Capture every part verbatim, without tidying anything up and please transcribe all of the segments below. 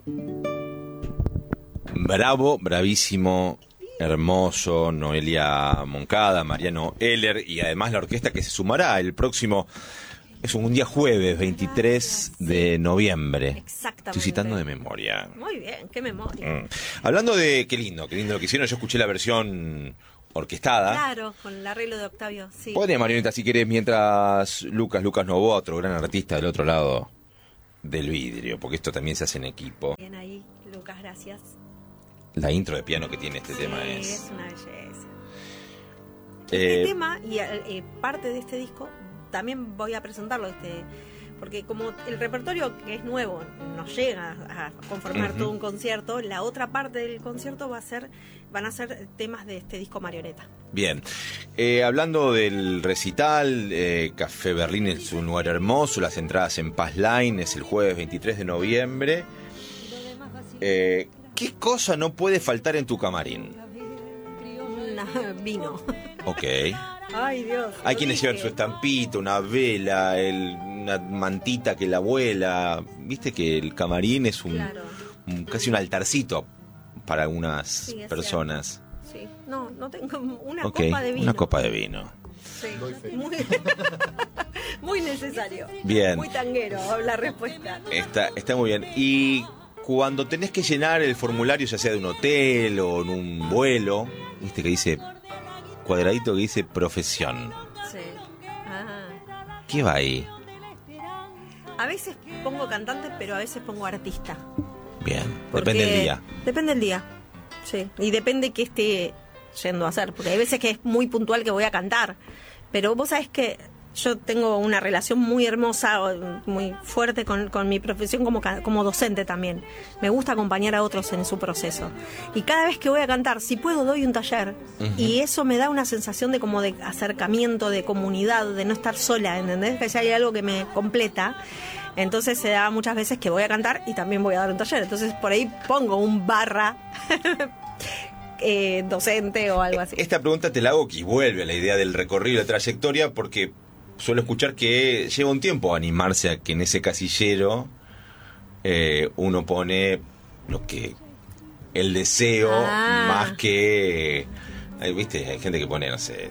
Bravo, bravísimo, hermoso, Noelia Moncada, Mariano Heller y además la orquesta que se sumará el próximo, es un día jueves, veintitrés de noviembre. Exactamente. Estoy citando de memoria. Muy bien, qué memoria. Mm. Hablando de, qué lindo, qué lindo lo que hicieron, yo escuché la versión orquestada. Claro, con el arreglo de Octavio, sí. Podría, Marioneta, si querés, mientras Lucas, Lucas Novoa, otro gran artista del otro lado del vidrio, porque esto también se hace en equipo. Bien ahí, Lucas, gracias. La intro de piano que tiene este Sí, tema es... es una belleza. Eh, Este tema y eh, parte de este disco también voy a presentarlo, este, porque como el repertorio que es nuevo nos llega a conformar uh-huh. todo un concierto, la otra parte del concierto va a ser, van a ser temas de este disco Marioneta. Bien, eh, hablando del recital, eh, Café Berlín es un lugar hermoso, las entradas en Paz Line es el jueves veintitrés de noviembre. Eh, ¿Qué cosa no puede faltar en tu camarín? Una, vino. Ok. Ay, Dios. Hay quienes dije. llevan su estampita, una vela, el, una mantita que la vuela. Viste que el camarín es un, Claro. un casi un altarcito para algunas Sí, es personas. Sí, no, no tengo una Ok, copa de vino. una copa de vino. Sí, muy, muy necesario. Bien. Muy tanguero la respuesta. Está, está muy bien. Y cuando tenés que llenar el formulario, ya sea de un hotel o en un vuelo, viste que dice cuadradito que dice profesión. Sí. Ah. ¿Qué va ahí? A veces pongo cantante, pero a veces pongo artista. Bien, Porque depende del día. Depende del día, sí. Y depende qué esté yendo a hacer. Porque hay veces que es muy puntual que voy a cantar. Pero vos sabés que yo tengo una relación muy hermosa, muy fuerte con, con mi profesión como, como docente también. Me gusta acompañar a otros en su proceso. Y cada vez que voy a cantar, si puedo, doy un taller. Uh-huh. Y eso me da una sensación de como de acercamiento, de comunidad, de no estar sola, ¿entendés? Que ya hay algo que me completa. Entonces se da muchas veces que voy a cantar y también voy a dar un taller. Entonces por ahí pongo un barra eh, docente o algo así. Esta pregunta te la hago que vuelve a la idea del recorrido, de trayectoria, porque suelo escuchar que lleva un tiempo animarse a que en ese casillero eh, uno pone lo que el deseo ah. más que eh, viste, hay gente que pone, no sé,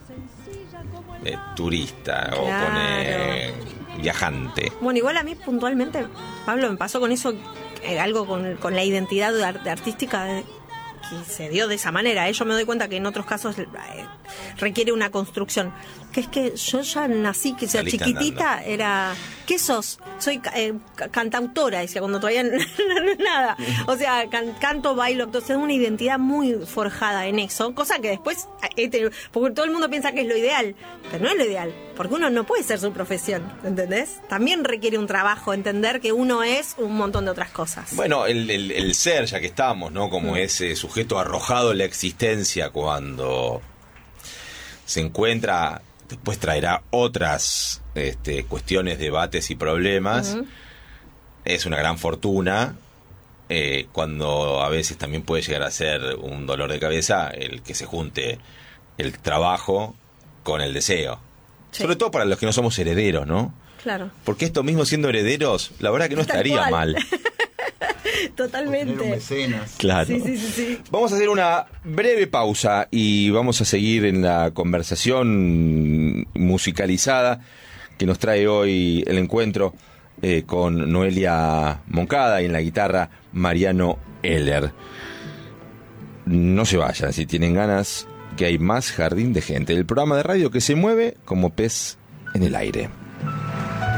eh, turista claro. o pone viajante. Bueno, igual a mí puntualmente, Pablo, me pasó con eso, eh, algo con, con la identidad de art- artística de, que se dio de esa manera. ¿eh? Yo me doy cuenta que en otros casos eh, requiere una construcción. Que es que yo ya nací, que sea Saliste chiquitita, andando. Era... ¿Qué sos? Soy eh, cantautora, decía, cuando todavía no, no es nada. O sea, can, canto, bailo, entonces tengo una identidad muy forjada en eso. Cosa que después, eh, porque todo el mundo piensa que es lo ideal, pero no es lo ideal. Porque uno no puede ser su profesión, ¿entendés? También requiere un trabajo, entender que uno es un montón de otras cosas. Bueno, el, el, el ser, ya que estamos, ¿no? Como mm. ese sujeto arrojado en la existencia cuando se encuentra, después traerá otras este, cuestiones, debates y problemas. Uh-huh. Es una gran fortuna, eh, cuando a veces también puede llegar a ser un dolor de cabeza el que se junte el trabajo con el deseo. Sí. Sobre todo para los que no somos herederos, ¿no? Claro. Porque esto mismo siendo herederos, la verdad que no Tal estaría cual. mal. Totalmente. Claro. Sí, sí, sí, sí. Vamos a hacer una breve pausa y vamos a seguir en la conversación musicalizada que nos trae hoy el encuentro eh, con Noelia Moncada y en la guitarra Mariano Heller. No se vayan, si tienen ganas, que hay más Jardín de Gente, el programa de radio que se mueve como pez en el aire.